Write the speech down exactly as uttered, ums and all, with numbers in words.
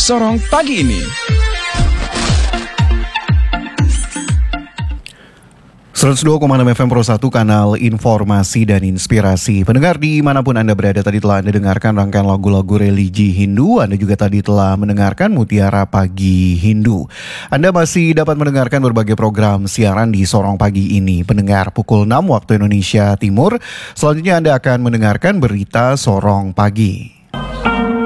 Sorong pagi ini. seratus dua koma enam F M Pro satu, kanal informasi dan inspirasi. Pendengar dimanapun Anda berada, tadi telah Anda dengarkan rangkaian lagu-lagu religi Hindu. Anda juga tadi telah mendengarkan Mutiara Pagi Hindu. Anda masih dapat mendengarkan berbagai program siaran di Sorong Pagi ini. Pendengar, pukul enam waktu Indonesia Timur. Selanjutnya Anda akan mendengarkan berita Sorong Pagi.